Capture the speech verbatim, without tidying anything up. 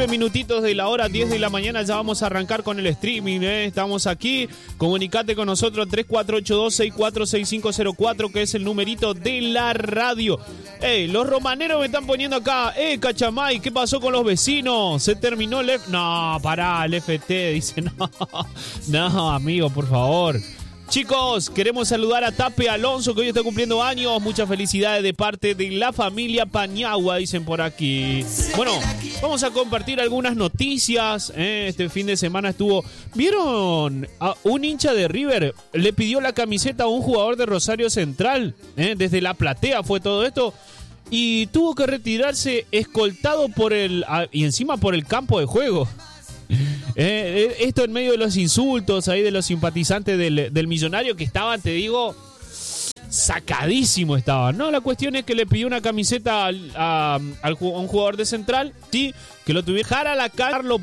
nueve minutitos de la hora diez de la mañana. Ya vamos a arrancar con el streaming, ¿eh? Estamos aquí. Comunicate con nosotros tres cuatro ocho dos, seis cuatro seis cinco cero cuatro, que es el numerito de la radio. Ey, los romaneros me están poniendo acá. Eh, Cachamay, ¿qué pasó con los vecinos? ¿Se terminó el F... No, pará, el F T. Dice, no. No, amigo, por favor. Chicos, queremos saludar a Tape Alonso, que hoy está cumpliendo años. Muchas felicidades de parte de la familia Pañagua, dicen por aquí. Bueno, vamos a compartir algunas noticias. ¿eh? Este fin de semana estuvo... ¿Vieron? A un hincha de River le pidió la camiseta a un jugador de Rosario Central. ¿eh? Desde la platea fue todo esto. Y tuvo que retirarse escoltado por el... y encima por el campo de juego. Eh, esto en medio de los insultos ahí de los simpatizantes del, del Millonario, que estaban, te digo, sacadísimo estaban, ¿no? La cuestión es que le pidió una camiseta al, a, al, a un jugador de Central, sí, que lo tuviera a la cara